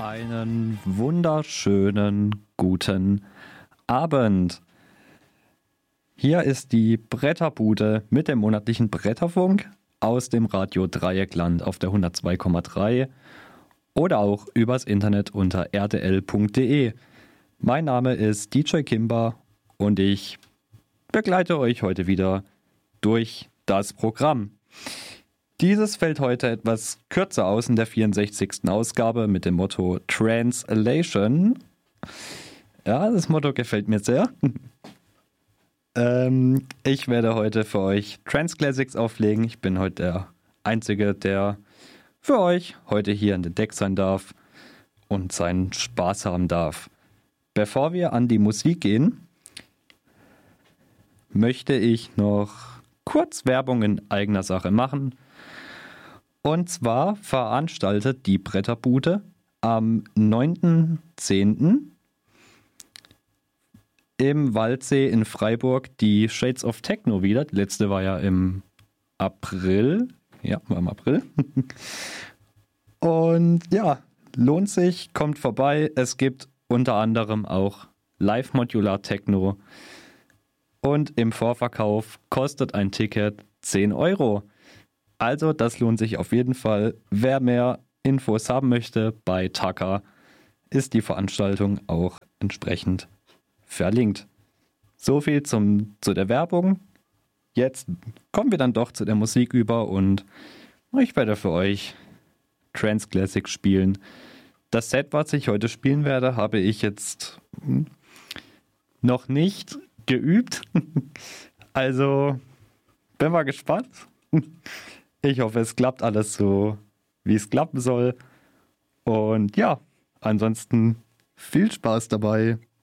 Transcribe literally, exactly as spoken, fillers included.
Einen wunderschönen guten Abend. Hier ist die Bretterbude mit dem monatlichen Bretterfunk aus dem Radio Dreieckland auf der hundertzwei Komma drei oder auch übers Internet unter r d l punkt d e. Mein Name ist D J Kimber und ich begleite euch heute wieder durch das Programm. Dieses fällt heute etwas kürzer aus in der vierundsechzigsten Ausgabe mit dem Motto Translation. Ja, das Motto gefällt mir sehr. ähm, ich werde heute für euch Trance Classics auflegen. Ich bin heute der Einzige, der für euch heute hier an den Deck sein darf und seinen Spaß haben darf. Bevor wir an die Musik gehen, möchte ich noch kurz Werbung in eigener Sache machen. Und zwar veranstaltet die Bretterbude am neunten zehnten im Waldsee in Freiburg die Shades of Techno wieder. Die letzte war ja im April. Ja, war im April. Und ja, lohnt sich, kommt vorbei. Es gibt unter anderem auch Live-Modular Techno. Und im Vorverkauf kostet ein Ticket zehn Euro. Also das lohnt sich auf jeden Fall. Wer mehr Infos haben möchte, bei Taka ist die Veranstaltung auch entsprechend verlinkt. So viel zum, zu der Werbung. Jetzt kommen wir dann doch zu der Musik über und ich werde für euch Trance Classics spielen. Das Set, was ich heute spielen werde, habe ich jetzt noch nicht geübt. Also bin mal gespannt. Ich hoffe, es klappt alles so, wie es klappen soll. Und ja, ansonsten viel Spaß dabei.